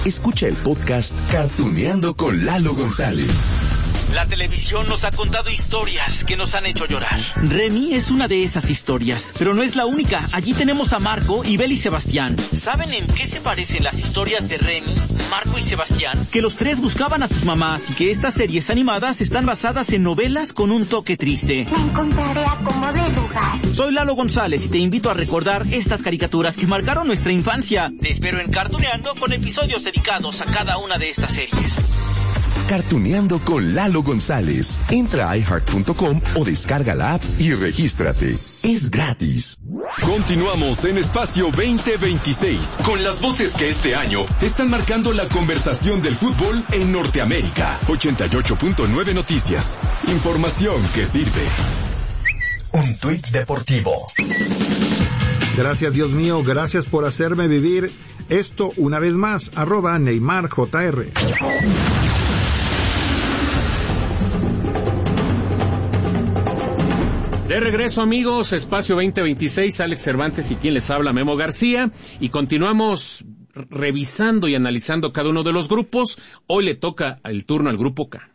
Escucha el podcast Cartuneando con Lalo González. La televisión nos ha contado historias que nos han hecho llorar. Remy es una de esas historias, pero no es la única. Allí tenemos a Marco, Ibel y Sebastián. ¿Saben en qué se parecen las historias de Remy, Marco y Sebastián? Que los tres buscaban a sus mamás y que estas series animadas están basadas en novelas con un toque triste. Me encontraré a como de lugar. Soy Lalo González y te invito a recordar estas caricaturas que marcaron nuestra infancia. Te espero en Cartuneando con episodios dedicados a cada una de estas series. Cartuneando con Lalo González. Entra a iHeart.com o descarga la app y regístrate. Es gratis. Continuamos en Espacio 2026 con las voces que este año están marcando la conversación del fútbol en Norteamérica. 88.9 Noticias. Información que sirve. Un tuit deportivo. Gracias, Dios mío, gracias por hacerme vivir esto una vez más. @NeymarJR. De regreso, amigos, Espacio 2026, Alex Cervantes y quien les habla, Memo García, y continuamos revisando y analizando cada uno de los grupos. Hoy le toca el turno al grupo K.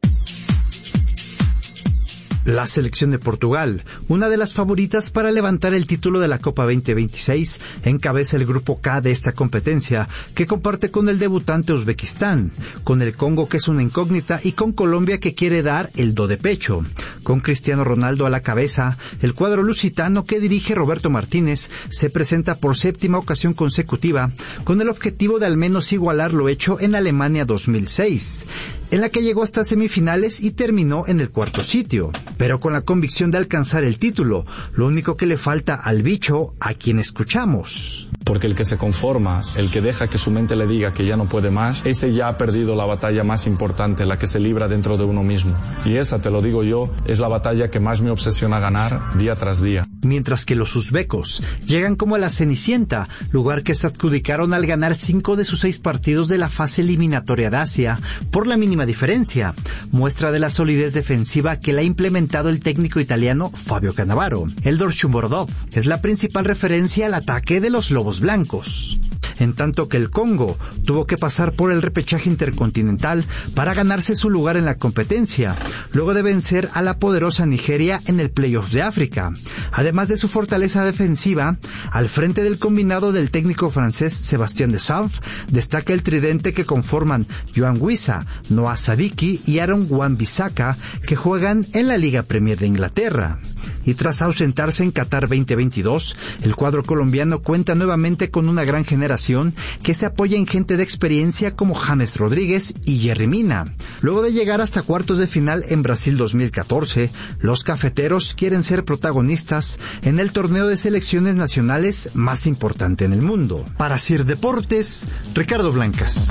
La selección de Portugal, una de las favoritas para levantar el título de la Copa 2026, encabeza el grupo K de esta competencia, que comparte con el debutante Uzbekistán, con el Congo, que es una incógnita, y con Colombia, que quiere dar el do de pecho. Con Cristiano Ronaldo a la cabeza, el cuadro lusitano que dirige Roberto Martínez se presenta por séptima ocasión consecutiva, con el objetivo de al menos igualar lo hecho en Alemania 2006, en la que llegó hasta semifinales y terminó en el cuarto sitio, pero con la convicción de alcanzar el título. Lo único que le falta al bicho, a quien escuchamos. Porque el que se conforma, el que deja que su mente le diga que ya no puede más, ese ya ha perdido la batalla más importante, la que se libra dentro de uno mismo. Y esa, te lo digo yo, es la batalla que más me obsesiona ganar día tras día. Mientras que los uzbecos llegan como a la Cenicienta, lugar que se adjudicaron al ganar 5 de sus 6 partidos de la fase eliminatoria de Asia, por la mínima diferencia, muestra de la solidez defensiva que la ha implementado el técnico italiano Fabio Cannavaro. Eldor Shomurodov es la principal referencia al ataque de los Lobos Blancos. En tanto que el Congo tuvo que pasar por el repechaje intercontinental para ganarse su lugar en la competencia, luego de vencer a la poderosa Nigeria en el Playoff de África. Además de su fortaleza defensiva, al frente del combinado del técnico francés Sébastien Deschamps, destaca el tridente que conforman Yohan Wissa, Noah Sadiki y Aaron Wan-Bissaka, que juegan en la Liga Premier de Inglaterra. Y tras ausentarse en Qatar 2022, el cuadro colombiano cuenta nuevamente con una gran generación que se apoya en gente de experiencia como James Rodríguez y Yerry Mina. Luego de llegar hasta cuartos de final en Brasil 2014, los cafeteros quieren ser protagonistas en el torneo de selecciones nacionales más importante en el mundo. Para Sir Deportes, Ricardo Blancas.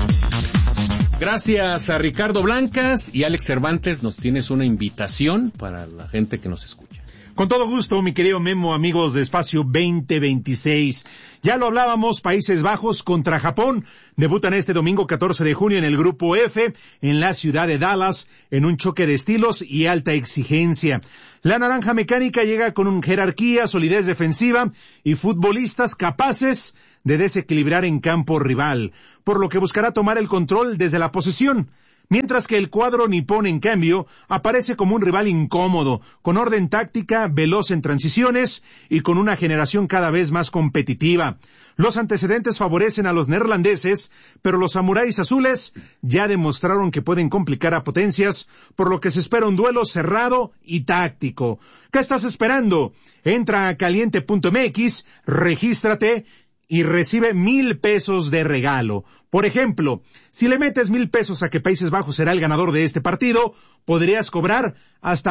Gracias a Ricardo Blancas. Y Alex Cervantes, nos tienes una invitación para la gente que nos escucha. Con todo gusto, mi querido Memo, amigos de Espacio 2026. Ya lo hablábamos, Países Bajos contra Japón. Debutan este domingo 14 de junio en el Grupo F, en la ciudad de Dallas, en un choque de estilos y alta exigencia. La naranja mecánica llega con una jerarquía, solidez defensiva y futbolistas capaces de desequilibrar en campo rival, por lo que buscará tomar el control desde la posesión. Mientras que el cuadro nipón, en cambio, aparece como un rival incómodo, con orden táctica, veloz en transiciones y con una generación cada vez más competitiva. Los antecedentes favorecen a los neerlandeses, pero los samuráis azules ya demostraron que pueden complicar a potencias, por lo que se espera un duelo cerrado y táctico. ¿Qué estás esperando? Entra a caliente.mx, regístrate y recibe 1,000 pesos de regalo. Por ejemplo, si le metes 1,000 pesos a que Países Bajos será el ganador de este partido, podrías cobrar hasta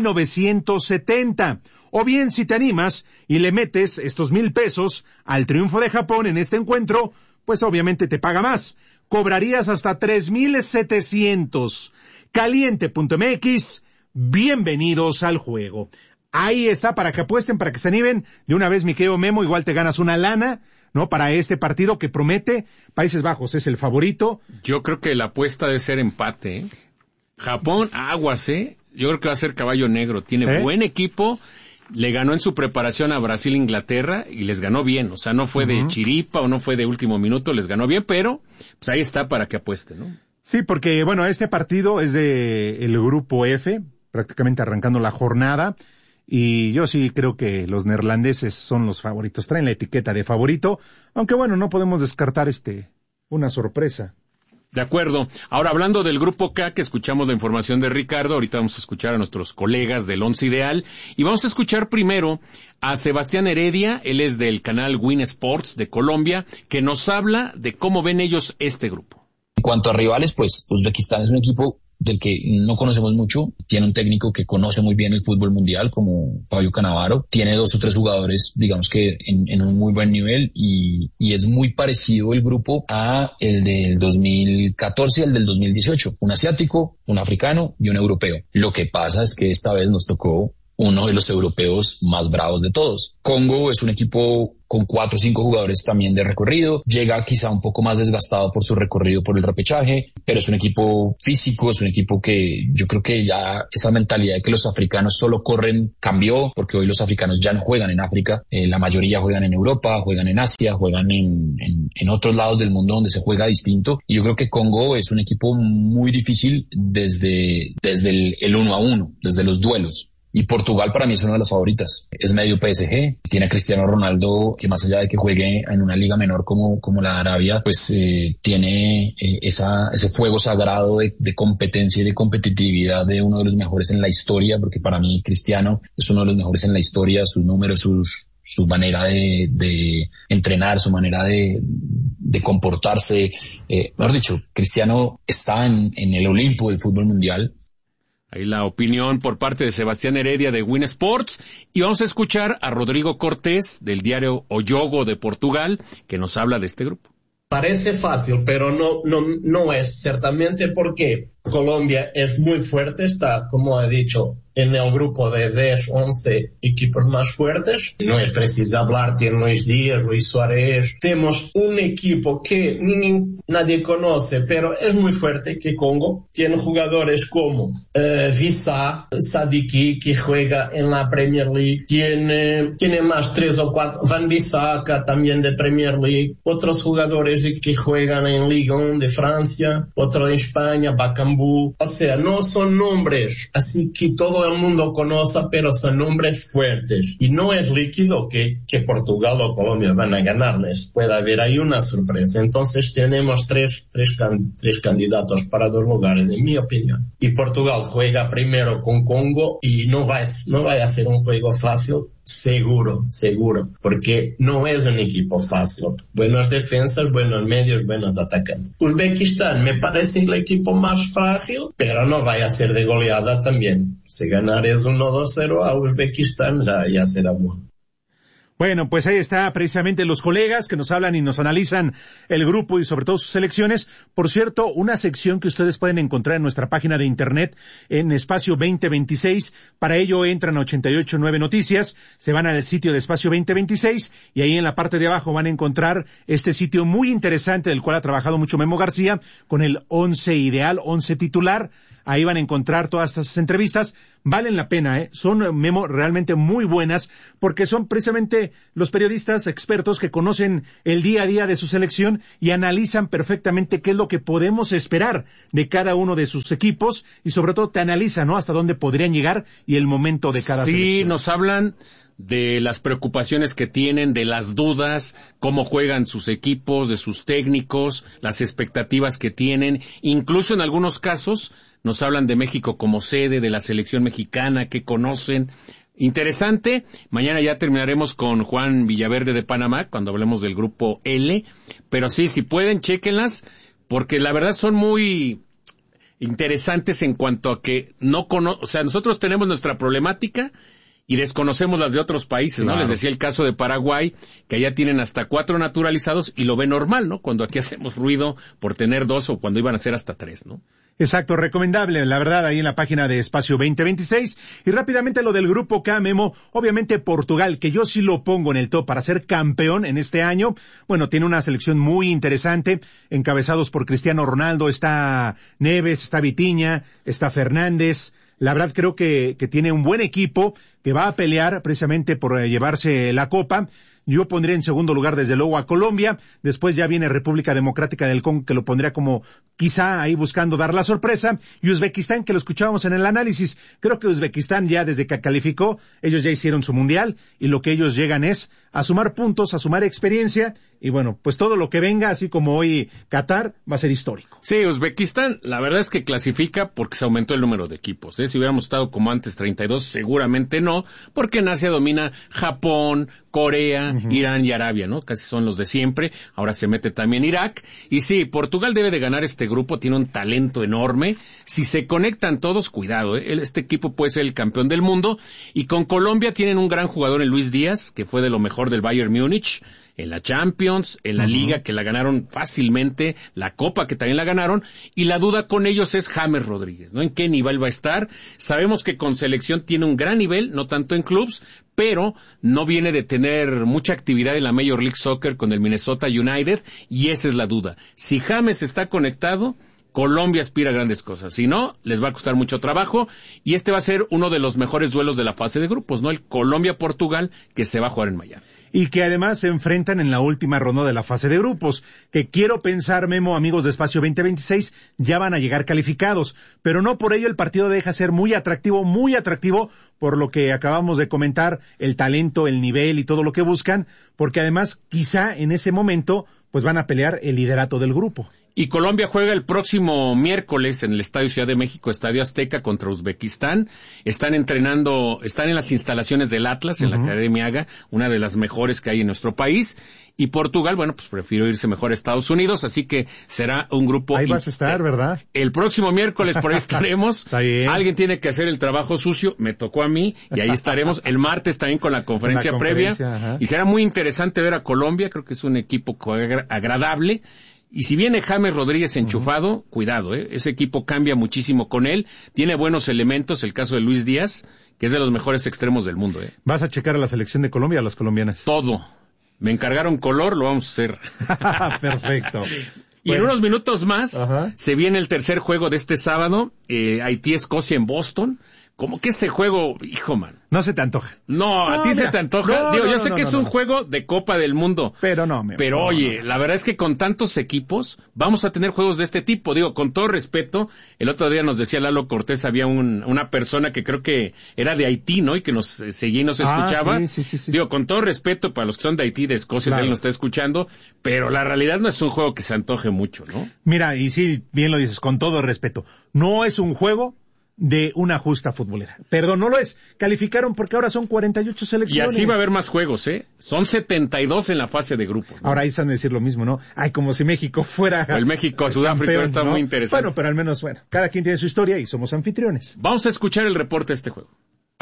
1,970. O bien, si te animas y le metes estos 1,000 pesos al triunfo de Japón en este encuentro, pues obviamente te paga más. Cobrarías hasta 3,700. Caliente.mx, bienvenidos al juego. Ahí está, para que apuesten, para que se animen. De una vez, mi querido Memo, igual te ganas una lana, ¿no? Para este partido que promete. Países Bajos es el favorito. Yo creo que la apuesta debe ser empate, ¿eh? Japón, aguas, ¿eh? Yo creo que va a ser caballo negro. Tiene buen equipo le ganó en su preparación a Brasil, Inglaterra, y les ganó bien. O sea, no fue de chiripa o no fue de último minuto, les ganó bien, pero pues ahí está para que apueste, ¿no? Sí, porque, bueno, este partido es de el grupo F, prácticamente arrancando la jornada, y yo sí creo que los neerlandeses son los favoritos, traen la etiqueta de favorito, aunque bueno, no podemos descartar una sorpresa. De acuerdo. Ahora, hablando del Grupo K, que escuchamos la información de Ricardo, ahorita vamos a escuchar a nuestros colegas del Once Ideal, y vamos a escuchar primero a Sebastián Heredia, él es del canal Win Sports de Colombia, que nos habla de cómo ven ellos este grupo. En cuanto a rivales, pues Uzbekistán es un equipo del que no conocemos mucho, tiene un técnico que conoce muy bien el fútbol mundial como Fabio Cannavaro, tiene 2 o 3 jugadores digamos que en un muy buen nivel y es muy parecido el grupo a el del 2014 y el del 2018, un asiático, un africano y un europeo. Lo que pasa es que esta vez nos tocó uno de los europeos más bravos de todos. Congo es un equipo con 4 o 5 jugadores también de recorrido, llega quizá un poco más desgastado por su recorrido por el repechaje, pero es un equipo físico, es un equipo que yo creo que ya esa mentalidad de que los africanos solo corren cambió, porque hoy los africanos ya no juegan en África, la mayoría juegan en Europa, juegan en Asia, juegan en otros lados del mundo donde se juega distinto, y yo creo que Congo es un equipo muy difícil desde el 1-1, desde los duelos. Y Portugal para mí es una de las favoritas. Es medio PSG, tiene a Cristiano Ronaldo, que más allá de que juegue en una liga menor como la de Arabia, pues tiene ese fuego sagrado de competencia y de competitividad de uno de los mejores en la historia, porque para mí Cristiano es uno de los mejores en la historia, sus números, su manera de entrenar, su manera de comportarse. Mejor dicho, Cristiano está en el Olimpo del fútbol mundial. Ahí la opinión por parte de Sebastián Heredia de Win Sports, y vamos a escuchar a Rodrigo Cortés del diario O Jogo de Portugal, que nos habla de este grupo. Parece fácil, pero no es, ciertamente, porque Colombia es muy fuerte, está, como he dicho, en el grupo de 10, 11 equipos más fuertes. No es preciso hablar de Luis Díaz, Luis Suárez. Tenemos un equipo que nadie conoce, pero es muy fuerte, que Congo. Tiene jugadores como Vissá, Sadiki, que juega en la Premier League. Tiene más 3 o 4, Van Bissaka, también de Premier League. Otros jugadores que juegan en Ligue 1 de Francia, otro en España, Bakambu. O sea, no son nombres así que todo el mundo conoce, pero son nombres fuertes. Y no es líquido que Portugal o Colombia van a ganarles. Puede haber ahí una sorpresa. Entonces tenemos tres candidatos para 2 lugares, en mi opinión. Y Portugal juega primero con Congo y no va a ser un juego fácil. Seguro, porque no es un equipo fácil. Buenas defensas, buenos medios, buenos atacantes. Uzbekistán me parece el equipo más frágil, pero no vaya a ser de goleada también. Si ganar es 1-2-0 a Uzbekistán, ya será bueno. Bueno, pues ahí está precisamente los colegas que nos hablan y nos analizan el grupo y sobre todo sus selecciones. Por cierto, una sección que ustedes pueden encontrar en nuestra página de internet en Espacio 2026. Para ello entran a 889 Noticias, se van al sitio de Espacio 2026 y ahí en la parte de abajo van a encontrar este sitio muy interesante del cual ha trabajado mucho Memo García con el 11 ideal, 11 titular. Ahí van a encontrar todas estas entrevistas. Valen la pena, son, Memo, realmente muy buenas, porque son precisamente los periodistas expertos que conocen el día a día de su selección y analizan perfectamente qué es lo que podemos esperar de cada uno de sus equipos y sobre todo te analizan, ¿no?, hasta dónde podrían llegar y el momento de cada selección. Sí, nos hablan de las preocupaciones que tienen, de las dudas, cómo juegan sus equipos, de sus técnicos, las expectativas que tienen, incluso en algunos casos nos hablan de México como sede, de la selección mexicana que conocen. Interesante. Mañana ya terminaremos con Juan Villaverde de Panamá, cuando hablemos del grupo L. Pero sí, si pueden, chéquenlas, porque la verdad son muy interesantes en cuanto a que o sea, nosotros tenemos nuestra problemática y desconocemos las de otros países, ¿no? Claro. Les decía el caso de Paraguay, que allá tienen hasta 4 naturalizados y lo ven normal, ¿no? Cuando aquí hacemos ruido por tener 2 o cuando iban a ser hasta 3, ¿no? Exacto, recomendable, la verdad, ahí en la página de Espacio 2026. Y rápidamente lo del grupo K, Memo, obviamente Portugal, que yo sí lo pongo en el top para ser campeón en este año. Bueno, tiene una selección muy interesante, encabezados por Cristiano Ronaldo, está Neves, está Vitinha, está Fernández. La verdad creo que tiene un buen equipo, que va a pelear precisamente por llevarse la copa. Yo pondría en segundo lugar desde luego a Colombia, después ya viene República Democrática del Congo, que lo pondría como quizá ahí buscando dar la sorpresa, y Uzbekistán, que lo escuchábamos en el análisis. Creo que Uzbekistán ya desde que calificó, ellos ya hicieron su mundial, y lo que ellos llegan es a sumar puntos, a sumar experiencia, y bueno, pues todo lo que venga, así como hoy Qatar, va a ser histórico. Sí, Uzbekistán, la verdad es que clasifica porque se aumentó el número de equipos, ¿eh? Si hubiéramos estado como antes 32, seguramente no, porque en Asia domina Japón, Corea, Irán y Arabia, ¿no? Casi son los de siempre. Ahora se mete también Irak. Y sí, Portugal debe de ganar este grupo, tiene un talento enorme. Si se conectan todos, cuidado, ¿eh? Este equipo puede ser el campeón del mundo. Y con Colombia tienen un gran jugador en Luis Díaz, que fue de lo mejor del Bayern Múnich, en la Champions, en la Liga, que la ganaron fácilmente, la Copa, que también la ganaron, y la duda con ellos es James Rodríguez, ¿no? ¿En qué nivel va a estar? Sabemos que con selección tiene un gran nivel, no tanto en clubs, pero no viene de tener mucha actividad en la Major League Soccer con el Minnesota United, y esa es la duda. Si James está conectado, Colombia aspira a grandes cosas. Si no, les va a costar mucho trabajo, y este va a ser uno de los mejores duelos de la fase de grupos, ¿no? El Colombia-Portugal, que se va a jugar en Miami. Y que además se enfrentan en la última ronda de la fase de grupos, que quiero pensar, Memo, amigos de Espacio 2026, ya van a llegar calificados, pero no por ello el partido deja ser muy atractivo, por lo que acabamos de comentar, el talento, el nivel y todo lo que buscan, porque además quizá en ese momento pues van a pelear el liderato del grupo. Y Colombia juega el próximo miércoles en el Estadio Ciudad de México, Estadio Azteca, contra Uzbekistán. Están entrenando, están en las instalaciones del Atlas, en la Academia Haga, una de las mejores que hay en nuestro país. Y Portugal, bueno, pues prefirió irse mejor a Estados Unidos, así que será un grupo... Ahí vas a estar, ¿verdad? El próximo miércoles por ahí estaremos. Está bien. Alguien tiene que hacer el trabajo sucio, me tocó a mí, y ahí estaremos. El martes también con la conferencia previa. Ajá. Y será muy interesante ver a Colombia, creo que es un equipo agradable. Y si viene James Rodríguez enchufado, cuidado, ese equipo cambia muchísimo con él, tiene buenos elementos, el caso de Luis Díaz, que es de los mejores extremos del mundo. ¿Vas a checar a la selección de Colombia, a las colombianas? Todo. Me encargaron color, lo vamos a hacer. Perfecto. Y en unos minutos más, se viene el tercer juego de este sábado, Haití-Escocia en Boston. ¿Cómo que ese juego, hijo, man? No se te antoja. No, a ti mira, se te antoja. Digo, yo sé que es un juego de Copa del Mundo. Pero no, oye, la verdad es que con tantos equipos vamos a tener juegos de este tipo. Digo, con todo respeto, el otro día nos decía Lalo Cortés, había una persona que creo que era de Haití, ¿no? Y que nos seguía y nos escuchaba. Sí. Digo, con todo respeto para los que son de Haití, de Escocia, si él nos está escuchando, pero la realidad no es un juego que se antoje mucho, ¿no? Mira, y sí, bien lo dices, con todo respeto, no es un juego de una justa futbolera. Perdón, no lo es. Calificaron porque ahora son 48 selecciones. Y así va a haber más juegos, ¿eh? Son 72 en la fase de grupos, ¿no? Ahora ahí están a decir lo mismo, ¿no? Ay, como si México fuera... El México-Sudáfrica está muy interesante. Bueno, pero al menos, cada quien tiene su historia y somos anfitriones. Vamos a escuchar el reporte de este juego.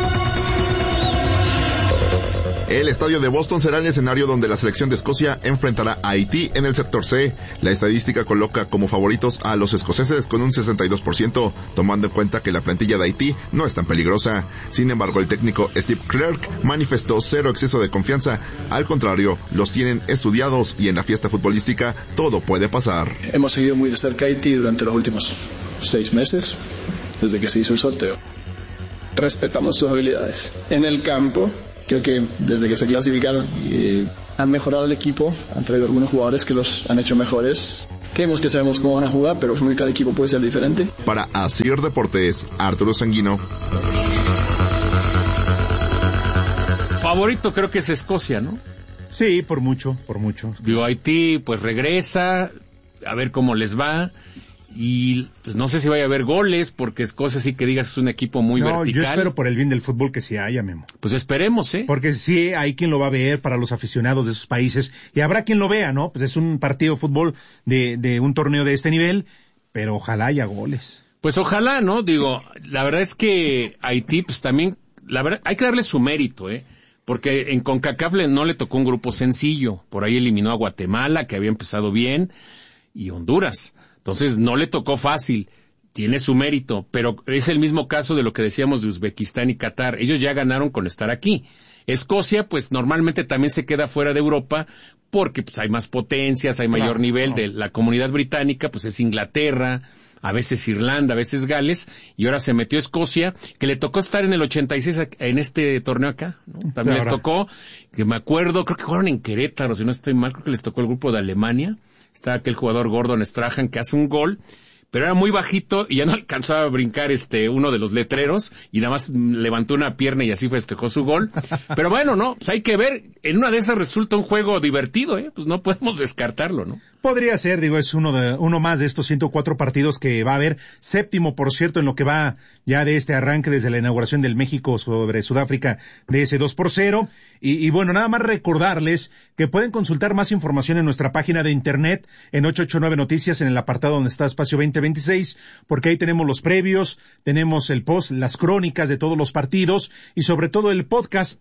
El estadio de Boston será el escenario donde la selección de Escocia enfrentará a Haití en el sector C. La estadística coloca como favoritos a los escoceses con un 62%, tomando en cuenta que la plantilla de Haití no es tan peligrosa. Sin embargo, el técnico Steve Clark manifestó cero exceso de confianza. Al contrario, los tienen estudiados y en la fiesta futbolística todo puede pasar. Hemos seguido muy de cerca a Haití durante los últimos 6 meses, desde que se hizo el sorteo. Respetamos sus habilidades. En el campo, creo que desde que se clasificaron han mejorado el equipo, han traído algunos jugadores que los han hecho mejores. Creemos que sabemos cómo van a jugar, pero cada equipo puede ser diferente. Para Asir Deportes, Arturo Sanguino. Favorito creo que es Escocia, ¿no? Sí, por mucho. Digo, Haití pues regresa, a ver cómo les va. Y pues no sé si vaya a haber goles, porque Escocia sí que digas es un equipo muy vertical. Yo espero por el bien del fútbol que sí haya, Memo. Pues esperemos, Porque sí hay quien lo va a ver para los aficionados de esos países, y habrá quien lo vea, ¿no? Pues es un partido de fútbol de un torneo de este nivel, pero ojalá haya goles. Pues ojalá, ¿no? Digo, la verdad es que Haití, pues también, la verdad, hay que darle su mérito, porque en CONCACAF no le tocó un grupo sencillo. Por ahí eliminó a Guatemala, que había empezado bien, y Honduras. Entonces no le tocó fácil, tiene su mérito, pero es el mismo caso de lo que decíamos de Uzbekistán y Qatar. Ellos ya ganaron con estar aquí. Escocia, pues normalmente también se queda fuera de Europa porque pues hay más potencias, hay mayor nivel de la Comunidad Británica, pues es Inglaterra, a veces Irlanda, a veces Gales, y ahora se metió Escocia, que le tocó estar en el 86 en este torneo acá, ¿no? También les tocó, que me acuerdo, creo que jugaron en Querétaro, si no estoy mal, creo que les tocó el grupo de Alemania, está aquel jugador Gordon Strachan que hace un gol, pero era muy bajito y ya no alcanzó a brincar uno de los letreros y nada más levantó una pierna y así festejó su gol. Pero bueno, no, pues hay que ver, en una de esas resulta un juego divertido, pues no podemos descartarlo, ¿no? Podría ser, es uno más de estos 104 partidos que va a haber, 7º, por cierto, en lo que va ya de este arranque desde la inauguración del México sobre Sudáfrica de ese 2-0. Y bueno, nada más recordarles que pueden consultar más información en nuestra página de internet, en 889 Noticias, en el apartado donde está Espacio 2026, porque ahí tenemos los previos, tenemos el post, las crónicas de todos los partidos y sobre todo el podcast,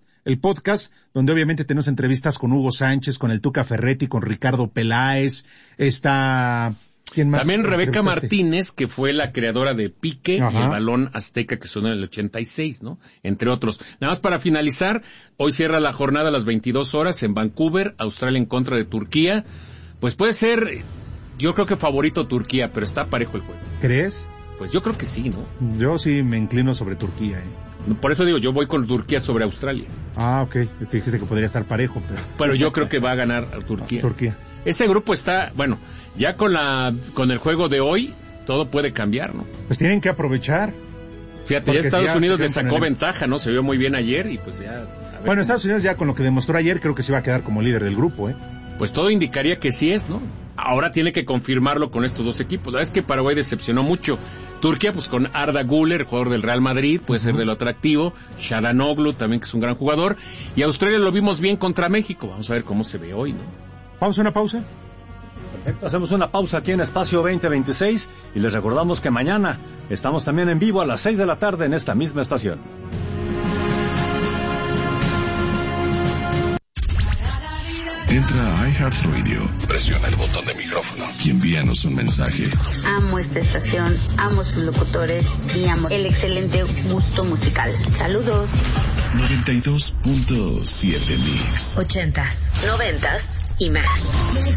donde obviamente tenemos entrevistas con Hugo Sánchez, con el Tuca Ferretti, con Ricardo Peláez, está... ¿Quién más? También Rebeca Martínez, que fue la creadora de Pique y el balón azteca que sonó en el 86, ¿no? Entre otros. Nada más para finalizar, hoy cierra la jornada a las 22 horas en Vancouver, Australia en contra de Turquía. Pues puede ser, yo creo que favorito Turquía, pero está parejo el juego. ¿Crees? Pues yo creo que sí, ¿no? Yo sí me inclino sobre Turquía, Por eso digo, yo voy con Turquía sobre Australia. Ah, ok. Te dijiste que podría estar parejo, pero yo creo que va a ganar a Turquía. Ese grupo está, bueno, ya con el juego de hoy, todo puede cambiar, ¿no? Pues tienen que aprovechar. Fíjate, ya Estados Unidos le sacó ventaja, ¿no? Se vio muy bien ayer y pues ya... Bueno, Estados Unidos ya con lo que demostró ayer, creo que se va a quedar como líder del grupo, Pues todo indicaría que sí es, ¿no? Ahora tiene que confirmarlo con estos dos equipos. La verdad es que Paraguay decepcionó mucho. Turquía, pues con Arda Güler, jugador del Real Madrid, puede ser de lo atractivo. Çalhanoğlu también, que es un gran jugador. Y Australia lo vimos bien contra México. Vamos a ver cómo se ve hoy, ¿no? ¿Vamos a una pausa? Perfecto, hacemos una pausa aquí en Espacio 2026 y les recordamos que mañana estamos también en vivo a las 6 de la tarde en esta misma estación. Entra a iHeartRadio, presiona el botón de micrófono y envíanos un mensaje. Amo esta estación, amo sus locutores y amo el excelente gusto musical. Saludos. 92.7 Mix. 80s, 90s y más.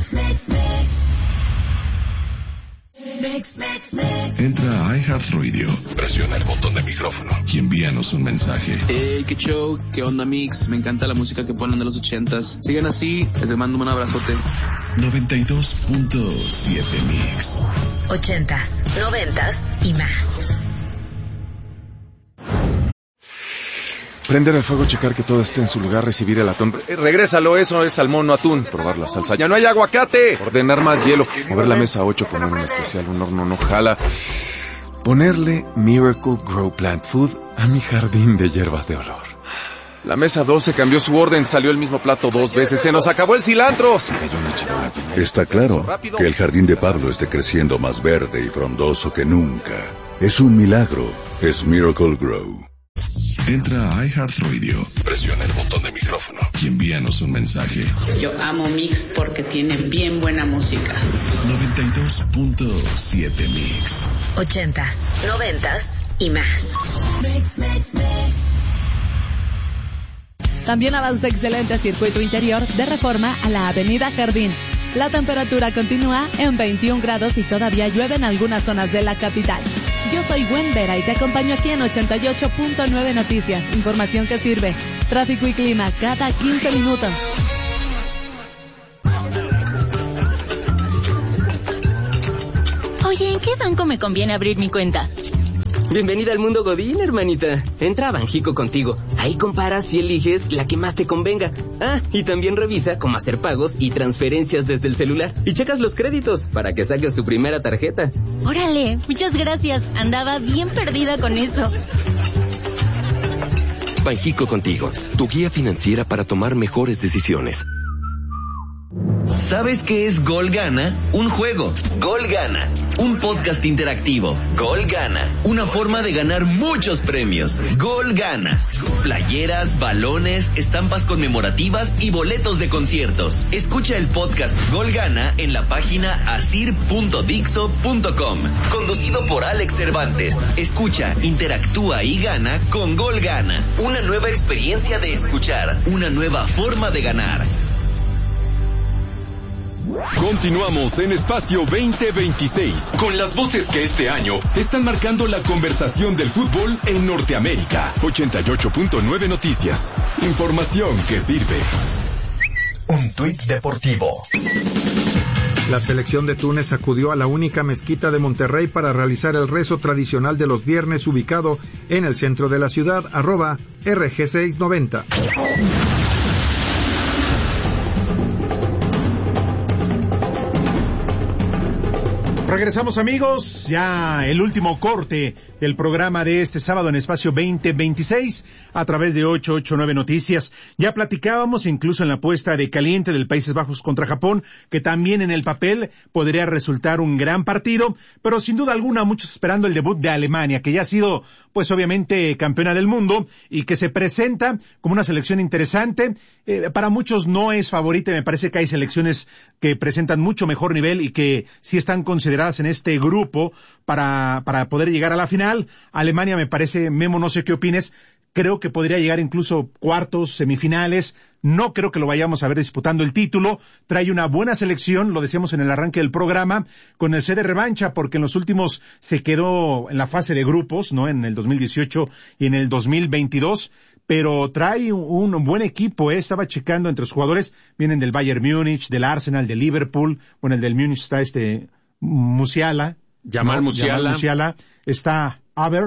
Entra a iHeartRadio, presiona el botón de micrófono y envíanos un mensaje. Hey, qué show, qué onda Mix, me encanta la música que ponen de los 80s. Sigan así, les mando un abrazote. 92.7 Mix. 80s, 90s y más. Prender el fuego, checar que todo esté en su lugar, recibir el atún. Regrésalo, eso es salmón, no atún. Probar la salsa. ¡Ya no hay aguacate! Ordenar más hielo. Mover la mesa 8, poner un especial, un horno no jala. Ponerle Miracle Grow Plant Food a mi jardín de hierbas de olor. La mesa 12 cambió su orden, salió el mismo plato 2 veces. ¡Se nos acabó el cilantro! Se cayó una charola llena. Está claro que el jardín de Pablo esté creciendo más verde y frondoso que nunca. Es un milagro. Es Miracle Grow. Entra a iHeartRadio, presiona el botón de micrófono y envíanos un mensaje. Yo amo Mix porque tiene bien buena música. 92.7 Mix. 80s, 90s y más. También avanza excelente circuito interior de Reforma a la Avenida Jardín. La temperatura continúa en 21 grados y todavía llueve en algunas zonas de la capital. Yo soy Gwen Vera y te acompaño aquí en 88.9 Noticias. Información que sirve. Tráfico y clima cada 15 minutos. Oye, ¿en qué banco me conviene abrir mi cuenta? Bienvenida al mundo Godín, hermanita. Entra a Banjico Contigo. Ahí comparas y eliges la que más te convenga. Ah, y también revisa cómo hacer pagos y transferencias desde el celular. Y checas los créditos para que saques tu primera tarjeta. Órale, muchas gracias. Andaba bien perdida con eso. Banjico Contigo, tu guía financiera para tomar mejores decisiones. ¿Sabes qué es Gol Gana? Un juego. Gol Gana. Un podcast interactivo. Gol Gana. Una forma de ganar muchos premios. Gol Gana. Playeras, balones, estampas conmemorativas y boletos de conciertos. Escucha el podcast Gol Gana en la página asir.dixo.com. Conducido por Alex Cervantes. Escucha, interactúa y gana con Gol Gana. Una nueva experiencia de escuchar. Una nueva forma de ganar. Continuamos en Espacio 2026 con las voces que este año están marcando la conversación del fútbol en Norteamérica. 88.9 Noticias. Información que sirve. Un tuit deportivo. La selección de Túnez acudió a la única mezquita de Monterrey para realizar el rezo tradicional de los viernes ubicado en el centro de la ciudad, @RG690. Regresamos, amigos, ya el último corte del programa de este sábado en Espacio 2026 a través de 889 Noticias. Ya platicábamos incluso en la apuesta de caliente del Países Bajos contra Japón, que también en el papel podría resultar un gran partido, pero sin duda alguna muchos esperando el debut de Alemania, que ya ha sido pues obviamente campeona del mundo y que se presenta como una selección interesante. Para muchos no es favorita, me parece que hay selecciones que presentan mucho mejor nivel y que sí están consideradas en este grupo para poder llegar a la final. Alemania me parece, Memo, no sé qué opines, creo que podría llegar incluso cuartos, semifinales. No creo que lo vayamos a ver disputando el título. Trae una buena selección, lo decíamos en el arranque del programa, con el sede revancha, porque en los últimos se quedó en la fase de grupos, ¿no? En el 2018 y en el 2022. Pero trae un buen equipo, Estaba checando entre los jugadores, vienen del Bayern Múnich, del Arsenal, del Liverpool. Bueno, el del Múnich está Musiala. Jamal Musiala. Está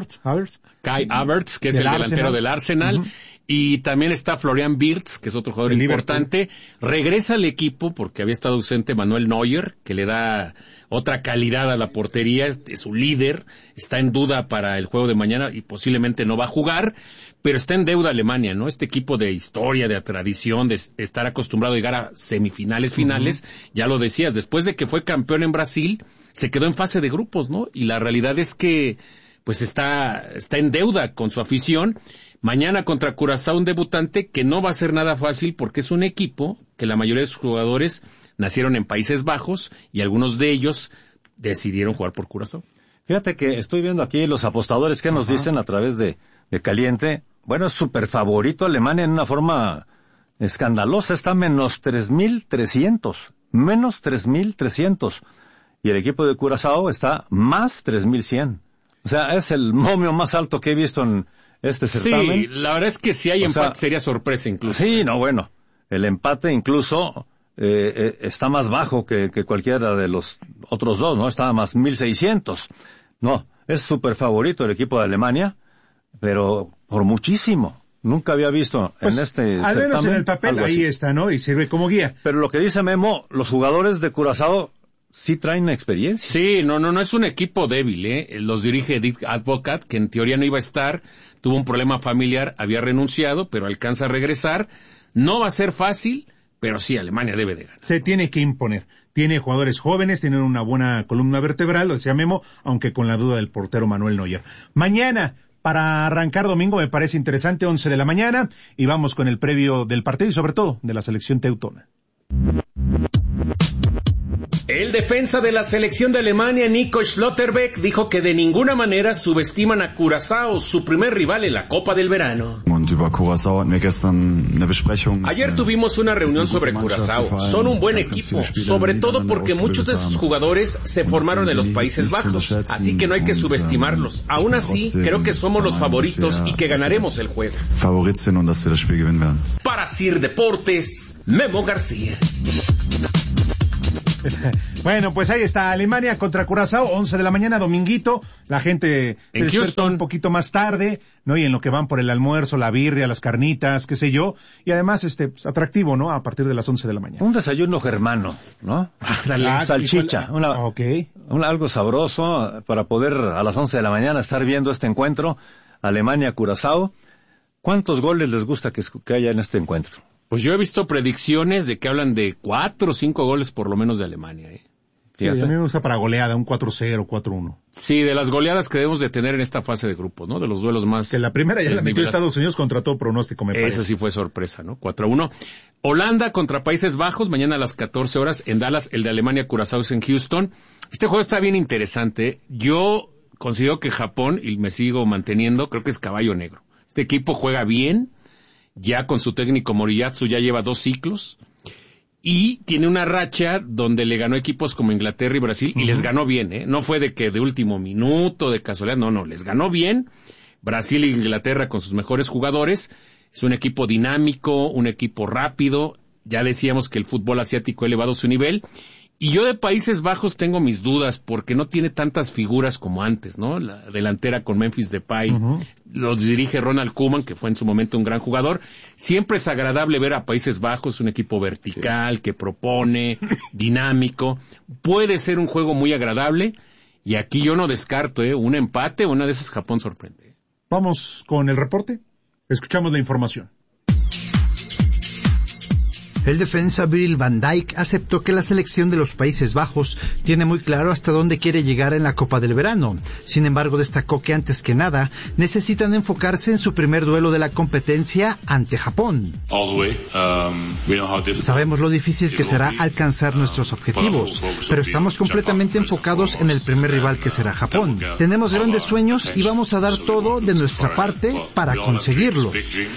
Kai Havertz, que es el delantero del Arsenal. Uh-huh. Y también está Florian Wirtz, que es otro jugador importante. Regresa al equipo porque había estado ausente Manuel Neuer, que le da otra calidad a la portería, es su líder. Está en duda para el juego de mañana y posiblemente no va a jugar, pero está en deuda Alemania, ¿no? Este equipo de historia, de tradición, de estar acostumbrado a llegar a semifinales, finales. Uh-huh. Ya lo decías, después de que fue campeón en Brasil, se quedó en fase de grupos, ¿no? Y la realidad es que pues está en deuda con su afición. Mañana contra Curazao, un debutante que no va a ser nada fácil porque es un equipo que la mayoría de sus jugadores nacieron en Países Bajos y algunos de ellos decidieron jugar por Curazao. Fíjate que estoy viendo aquí los apostadores que nos dicen a través de Caliente. Bueno, es súper favorito Alemania en una forma escandalosa. Está menos 3.300. Menos 3.300. Y el equipo de Curazao está más 3.100. O sea, es el momio más alto que he visto en este certamen. Sí, la verdad es que si hay empate sería sorpresa incluso. Sí, no, bueno, el empate incluso está más bajo que cualquiera de los otros dos, ¿no? Está más 1.600. No, es súper favorito el equipo de Alemania, pero por muchísimo. Nunca había visto pues, en este al certamen. Al menos en el papel ahí está, ¿no? Y sirve como guía. Pero lo que dice Memo, los jugadores de Curazao sí traen experiencia. Sí, no es un equipo débil, Los dirige Dick Advocat, que en teoría no iba a estar, tuvo un problema familiar, había renunciado, pero alcanza a regresar. No va a ser fácil, pero sí, Alemania debe de ganar. Se tiene que imponer. Tiene jugadores jóvenes, tienen una buena columna vertebral, lo decía Memo, aunque con la duda del portero Manuel Neuer. Mañana, para arrancar domingo, me parece interesante, 11 de la mañana, y vamos con el previo del partido y sobre todo de la selección teutona. El defensa de la selección de Alemania, Nico Schlotterbeck, dijo que de ninguna manera subestiman a Curazao, su primer rival en la Copa del Verano. Ayer tuvimos una reunión sobre Curazao. Son un buen equipo, sobre todo porque muchos de sus jugadores se formaron en los Países Bajos, así que no hay que subestimarlos. Aún así, creo que somos los favoritos y que ganaremos el juego. Para CIR Deportes, Memo García. Bueno, pues ahí está, Alemania contra Curazao, 11 de la mañana, dominguito. La gente se despertó un poquito más tarde, ¿no? Y en lo que van por el almuerzo, la birria, las carnitas, qué sé yo. Y además, pues, atractivo, ¿no? A partir de las 11 de la mañana. Un desayuno germano, ¿no? Salchicha, algo sabroso para poder a las 11 de la mañana estar viendo este encuentro, Alemania-Curazao. ¿Cuántos goles les gusta que haya en este encuentro? Pues yo he visto predicciones de que hablan de 4 o 5 goles por lo menos de Alemania, Fíjate. Sí, a mí me gusta para goleada, un 4-0, 4-1. Sí, de las goleadas que debemos de tener en esta fase de grupos, ¿no? De los duelos más... Que la primera ya la metió Estados Unidos contra todo pronóstico, me parece. Eso sí fue sorpresa, ¿no? 4-1. Holanda contra Países Bajos, mañana a las 14 horas en Dallas, el de Alemania-Curazao es en Houston. Este juego está bien interesante. Yo considero que Japón, y me sigo manteniendo, creo que es caballo negro. Este equipo juega bien. Ya con su técnico Moriyasu ya lleva 2 ciclos Y tiene una racha donde le ganó equipos como Inglaterra y Brasil, y les ganó bien, ¿eh? No fue de que de último minuto, de casualidad, no, les ganó bien. Brasil e Inglaterra con sus mejores jugadores. Es un equipo dinámico, un equipo rápido. Ya decíamos que el fútbol asiático ha elevado su nivel. Y yo de Países Bajos tengo mis dudas porque no tiene tantas figuras como antes, ¿no? La delantera con Memphis Depay, los dirige Ronald Koeman, que fue en su momento un gran jugador. Siempre es agradable ver a Países Bajos, un equipo vertical, que propone, dinámico. Puede ser un juego muy agradable y aquí yo no descarto, un empate, una de esas Japón sorprende. Vamos con el reporte. Escuchamos la información. El defensa Virgil van Dijk aceptó que la selección de los Países Bajos tiene muy claro hasta dónde quiere llegar en la Copa del Verano. Sin embargo, destacó que antes que nada necesitan enfocarse en su primer duelo de la competencia ante Japón. Sabemos lo difícil que será alcanzar nuestros objetivos, pero estamos completamente enfocados en el primer rival que será Japón. Tenemos grandes sueños y vamos a dar todo de nuestra parte para conseguirlos.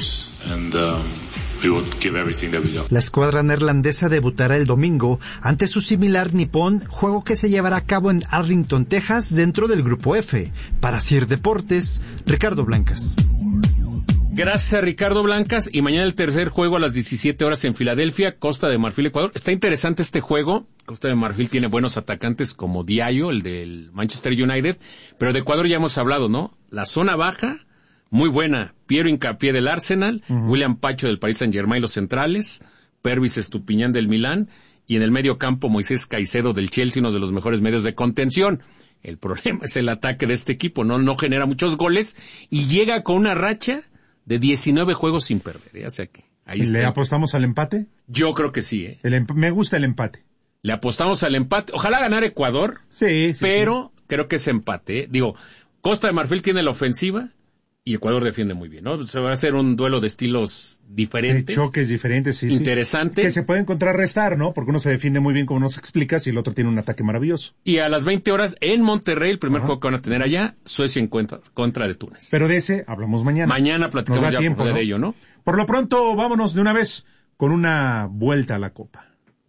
La escuadra neerlandesa debutará el domingo ante su similar nipón, juego que se llevará a cabo en Arlington, Texas, dentro del Grupo F. Para CIR Deportes, Ricardo Blancas. Gracias, Ricardo Blancas. Y mañana el tercer juego a las 17 horas en Filadelfia, Costa de Marfil, Ecuador. Está interesante este juego. Costa de Marfil tiene buenos atacantes como Diallo, el del Manchester United. Pero de Ecuador ya hemos hablado, ¿no? La zona baja, muy buena. Piero Hincapié del Arsenal, William Pacho del Paris Saint-Germain, los centrales, Pervis Estupiñán del Milán, y en el medio campo Moisés Caicedo del Chelsea, uno de los mejores medios de contención. El problema es el ataque de este equipo, no genera muchos goles, y llega con una racha de 19 juegos sin perder, o sea que ahí está. ¿Le apostamos al empate? Yo creo que sí, me gusta el empate. Le apostamos al empate, ojalá ganar Ecuador, pero creo que es empate, Digo, Costa de Marfil tiene la ofensiva, y Ecuador defiende muy bien, ¿no? Se va a hacer un duelo de estilos diferentes. De choques diferentes, sí. Interesante. Que se pueden contrarrestar, ¿no? Porque uno se defiende muy bien como nos explicas y el otro tiene un ataque maravilloso. Y a las 20 horas en Monterrey, el primer juego que van a tener allá, Suecia en contra de Túnez. Pero de ese hablamos mañana. Mañana platicamos ya tiempo, de ello, ¿no? Por lo pronto, vámonos de una vez con una vuelta a la Copa.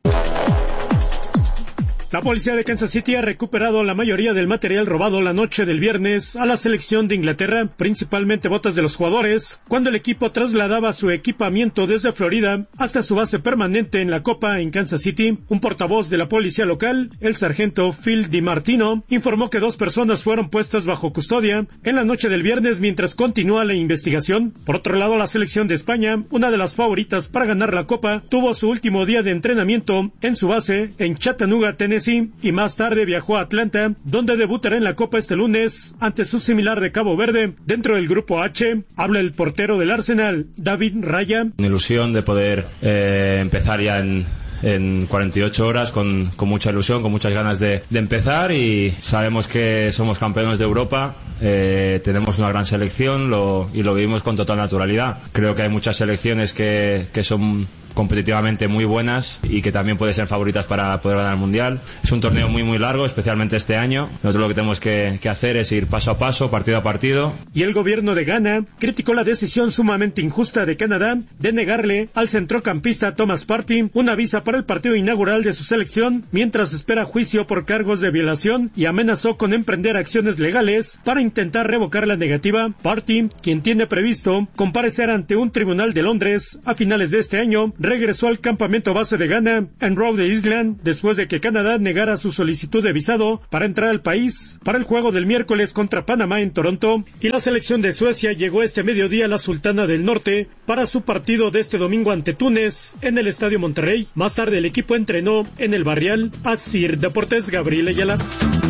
La policía de Kansas City ha recuperado la mayoría del material robado la noche del viernes a la selección de Inglaterra, principalmente botas de los jugadores, cuando el equipo trasladaba su equipamiento desde Florida hasta su base permanente en la Copa en Kansas City. Un portavoz de la policía local, el sargento Phil DiMartino, informó que 2 personas fueron puestas bajo custodia en la noche del viernes mientras continúa la investigación. Por otro lado, la selección de España, una de las favoritas para ganar la Copa, tuvo su último día de entrenamiento en su base en Chattanooga, Tennessee, y más tarde viajó a Atlanta, donde debutará en la Copa este lunes ante su similar de Cabo Verde. Dentro del Grupo H, habla el portero del Arsenal, David Raya. Una ilusión de poder empezar ya en 48 horas con mucha ilusión, con muchas ganas de empezar, y sabemos que somos campeones de Europa, tenemos una gran selección y lo vivimos con total naturalidad. Creo que hay muchas selecciones que son competitivamente muy buenas y que también pueden ser favoritas para poder ganar el Mundial. Es un torneo muy muy largo, especialmente este año. Nosotros lo que tenemos que hacer es ir paso a paso, partido a partido. Y el gobierno de Ghana criticó la decisión sumamente injusta de Canadá de negarle al centrocampista Thomas Partey una visa para el partido inaugural de su selección mientras espera juicio por cargos de violación, y amenazó con emprender acciones legales para intentar revocar la negativa. Partey, quien tiene previsto comparecer ante un tribunal de Londres a finales de este año, regresó al campamento base de Ghana en Rhode Island después de que Canadá negara su solicitud de visado para entrar al país para el juego del miércoles contra Panamá en Toronto. Y la selección de Suecia llegó este mediodía a la Sultana del Norte para su partido de este domingo ante Túnez en el Estadio Monterrey. Más tarde el equipo entrenó en el Barrial. Asir Deportes, Gabriel Ayala.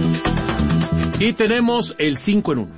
Y tenemos el 5 en 1.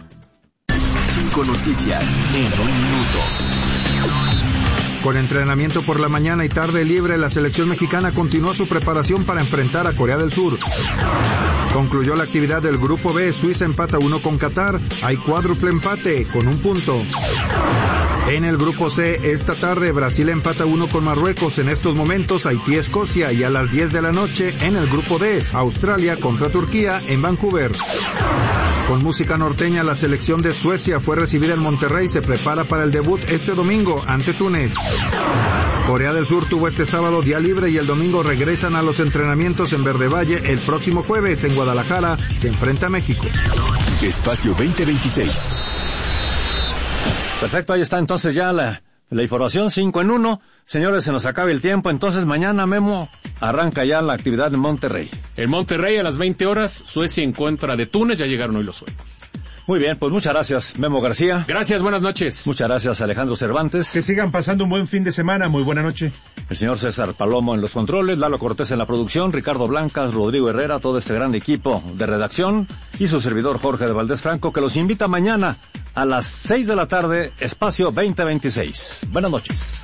5 noticias en 1 minuto. Con entrenamiento por la mañana y tarde libre, la selección mexicana continuó su preparación para enfrentar a Corea del Sur. Concluyó la actividad del Grupo B, Suiza empata 1 con Qatar, hay cuádruple empate con 1 punto. En el Grupo C, esta tarde, Brasil empata 1 con Marruecos, en estos momentos Haití, Escocia, y a las 10 de la noche, en el Grupo D, Australia contra Turquía en Vancouver. Con música norteña, la selección de Suecia fue recibida en Monterrey y se prepara para el debut este domingo ante Túnez. Corea del Sur tuvo este sábado día libre y el domingo regresan a los entrenamientos en Verde Valle. El próximo jueves en Guadalajara se enfrenta a México. Espacio 2026. Perfecto, ahí está entonces ya la información, 5 en 1. Señores, se nos acaba el tiempo, entonces mañana, Memo, arranca ya la actividad en Monterrey. En Monterrey a las 20 horas, Suecia en contra de Túnez, ya llegaron hoy los suecos. Muy bien, pues muchas gracias, Memo García. Gracias, buenas noches. Muchas gracias, Alejandro Cervantes. Que sigan pasando un buen fin de semana, muy buena noche. El señor César Palomo en los controles, Lalo Cortés en la producción, Ricardo Blancas, Rodrigo Herrera, todo este gran equipo de redacción y su servidor Jorge de Valdés Franco, que los invita mañana a las 6 de la tarde, Espacio 2026. Buenas noches.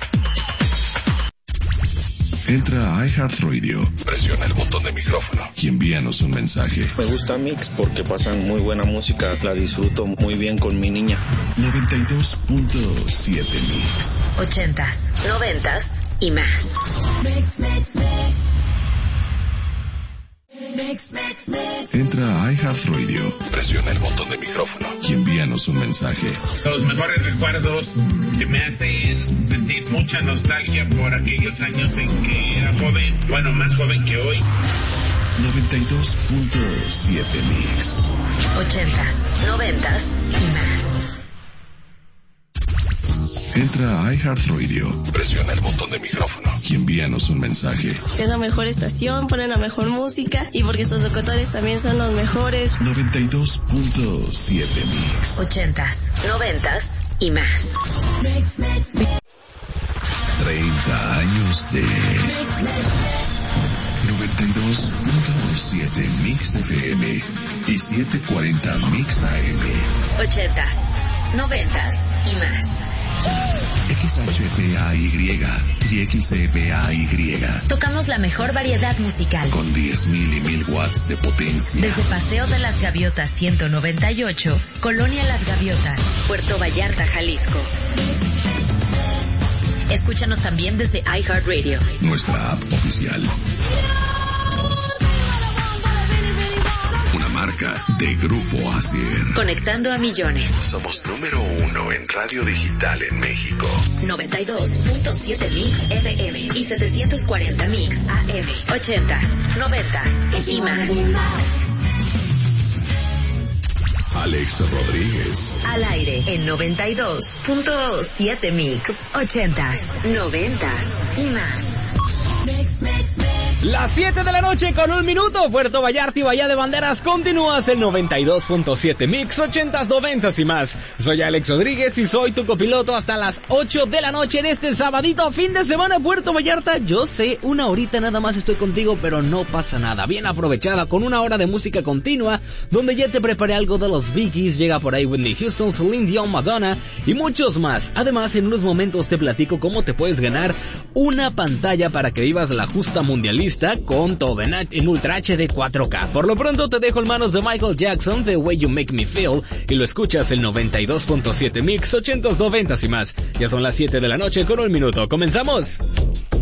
Entra a iHeartRadio, presiona el botón de micrófono y envíanos un mensaje. Me gusta Mix porque pasan muy buena música, la disfruto muy bien con mi niña. 92.7 Mix. 80s, 90s y más. Entra a iHeartRadio, presiona el botón de micrófono y envíanos un mensaje. Los mejores recuerdos que me hacen sentir mucha nostalgia por aquellos años en que era joven, bueno, más joven que hoy. 92.7 Mix. 80s, 90s y más. Entra a iHeartRadio, presiona el botón de micrófono y envíanos un mensaje. Es la mejor estación, ponen la mejor música y porque sus locutores también son los mejores. 92.7 Mix. 80s, 90s y más. 30 años de 92.7 Mix FM y 740 Mix AM. 80s, 90s y más. XHPAY y XEPAY. Tocamos la mejor variedad musical. Con 10.000 y 1.000 watts de potencia. Desde Paseo de las Gaviotas 198, Colonia Las Gaviotas, Puerto Vallarta, Jalisco. Escúchanos también desde iHeartRadio. Nuestra app oficial. Una marca de Grupo ASIR. Conectando a millones. Somos número 1 en radio digital en México. 92.7 Mix FM y 740 Mix AM. 80s, 90s y más. Alex Rodríguez. Al aire en 92.7 Mix. 80s, 90s y más. Las 7 de la noche con 1 minuto, Puerto Vallarta y Bahía de Banderas, continúas en 92.7 Mix, 80s, 90s y más. Soy Alex Rodríguez y soy tu copiloto hasta las 8 de la noche en este sabadito, fin de semana, Puerto Vallarta. Yo sé, una horita nada más estoy contigo, pero no pasa nada. Bien aprovechada con 1 hora de música continua, donde ya te preparé algo de los Bee Gees, llega por ahí Whitney Houston, Celine Dion, Madonna y muchos más. Además, en unos momentos te platico cómo te puedes ganar una pantalla para que vivas la justa mundialista con todo en Ultra HD 4K. Por lo pronto te dejo en manos de Michael Jackson, The Way You Make Me Feel, y lo escuchas en 92.7 Mix, 80s, 90s y más. Ya son las 7 de la noche con 1 minuto. ¡Comenzamos!